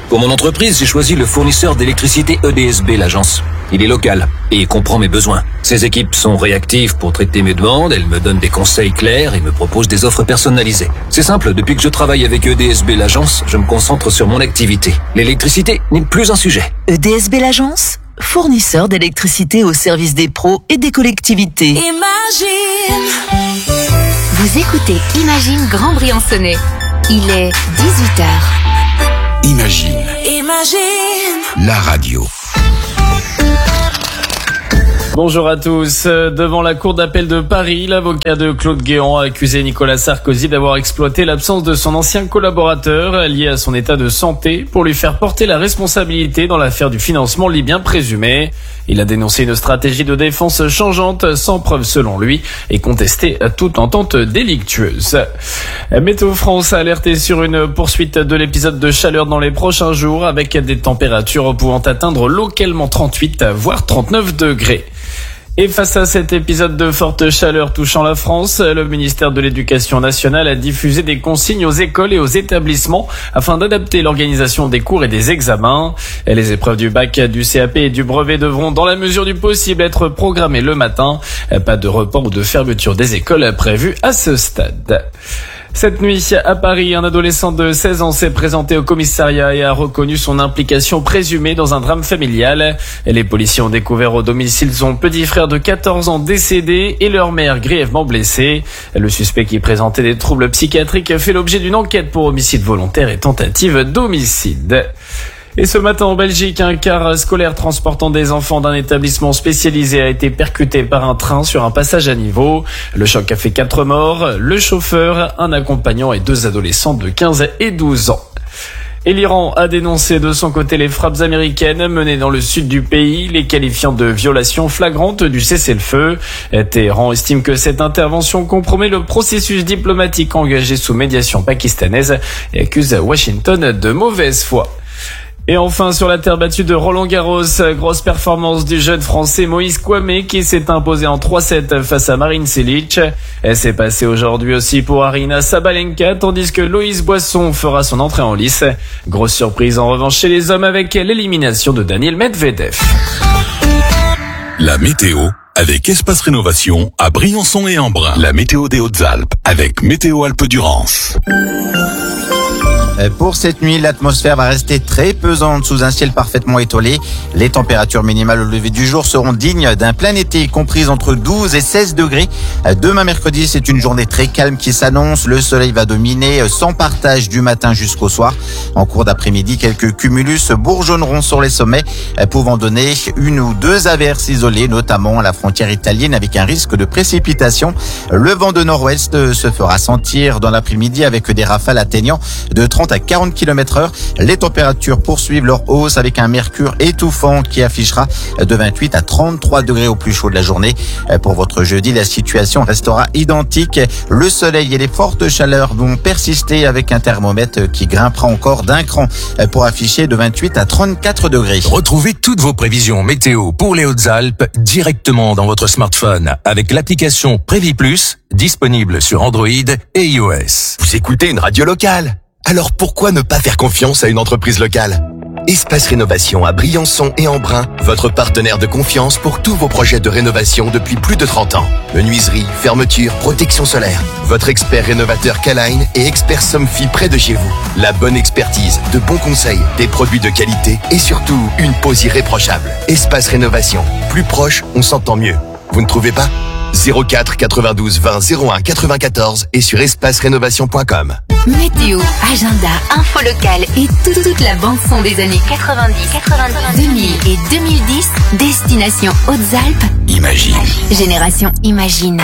Pour mon entreprise, j'ai choisi le fournisseur d'électricité EDSB, l'agence. Il est local et comprend mes besoins. Ses équipes sont réactives pour traiter mes demandes, elles me donnent des conseils clairs et me proposent des offres personnalisées. C'est simple, depuis que je travaille avec EDSB, l'agence, je me concentre sur mon activité. L'électricité n'est plus un sujet. EDSB, l'agence, fournisseur d'électricité au service des pros et des collectivités. Imagine. Vous écoutez Imagine Grand Briançonnais. Il est 18h. Imagine. La radio. Bonjour à tous. Devant la cour d'appel de Paris, l'avocat de Claude Guéant a accusé Nicolas Sarkozy d'avoir exploité l'absence de son ancien collaborateur lié à son état de santé pour lui faire porter la responsabilité dans l'affaire du financement libyen présumé. Il a dénoncé une stratégie de défense changeante, sans preuve selon lui, et contesté toute entente délictueuse. Météo France a alerté sur une poursuite de l'épisode de chaleur dans les prochains jours, avec des températures pouvant atteindre localement 38 voire 39 degrés. Et face à cet épisode de forte chaleur touchant la France, le ministère de l'Éducation nationale a diffusé des consignes aux écoles et aux établissements afin d'adapter l'organisation des cours et des examens. Les épreuves du bac, du CAP et du brevet devront, dans la mesure du possible, être programmées le matin. Pas de report ou de fermeture des écoles prévues à ce stade. Cette nuit, à Paris, un adolescent de 16 ans s'est présenté au commissariat et a reconnu son implication présumée dans un drame familial. Les policiers ont découvert au domicile son petit frère de 14 ans décédé et leur mère grièvement blessée. Le suspect, qui présentait des troubles psychiatriques, fait l'objet d'une enquête pour homicide volontaire et tentative d'homicide. Et ce matin en Belgique, un car scolaire transportant des enfants d'un établissement spécialisé a été percuté par un train sur un passage à niveau. Le choc a fait 4 morts, le chauffeur, un accompagnant et 2 adolescents de 15 et 12 ans. Et l'Iran a dénoncé de son côté les frappes américaines menées dans le sud du pays, les qualifiant de violation flagrante du cessez-le-feu. Téhéran estime que cette intervention compromet le processus diplomatique engagé sous médiation pakistanaise et accuse Washington de mauvaise foi. Et enfin, sur la terre battue de Roland-Garros, grosse performance du jeune français Moïse Kouamé qui s'est imposé en 3-7 face à Marin Cilic. Elle s'est passée aujourd'hui aussi pour Aryna Sabalenka, tandis que Loïs Boisson fera son entrée en lice. Grosse surprise en revanche chez les hommes avec l'élimination de Daniil Medvedev. La météo avec Espace Rénovation à Briançon et Embrun. La météo des Hautes-Alpes avec Météo Alpes-Durance. Pour cette nuit, l'atmosphère va rester très pesante sous un ciel parfaitement étoilé. Les températures minimales au lever du jour seront dignes d'un plein été, comprises entre 12 et 16 degrés. Demain mercredi, c'est une journée très calme qui s'annonce. Le soleil va dominer sans partage du matin jusqu'au soir. En cours d'après-midi, quelques cumulus bourgeonneront sur les sommets, pouvant donner 1 ou 2 averses isolées, notamment à la frontière italienne avec un risque de précipitation. Le vent de nord-ouest se fera sentir dans l'après-midi avec des rafales atteignant de 30 à 40 km/h. Les températures poursuivent leur hausse avec un mercure étouffant qui affichera de 28 à 33 degrés au plus chaud de la journée. Pour votre jeudi, la situation restera identique. Le soleil et les fortes chaleurs vont persister avec un thermomètre qui grimpera encore d'un cran pour afficher de 28 à 34 degrés. Retrouvez toutes vos prévisions météo pour les Hautes-Alpes directement dans votre smartphone avec l'application Prévis Plus, disponible sur Android et iOS. Vous écoutez une radio locale? Alors pourquoi ne pas faire confiance à une entreprise locale? Espace Rénovation à Briançon et Embrun, votre partenaire de confiance pour tous vos projets de rénovation depuis plus de 30 ans. Menuiserie, fermeture, protection solaire. Votre expert rénovateur K-Line et expert Somfy près de chez vous. La bonne expertise, de bons conseils, des produits de qualité et surtout une pose irréprochable. Espace Rénovation. Plus proche, on s'entend mieux. Vous ne trouvez pas? 04 92 20 01 94 et sur espacerénovation.com. Météo, agenda, info locale et toute la bande-son des années 90, 2000 et 2010. Destination Hautes-Alpes. Imagine. Génération Imagine.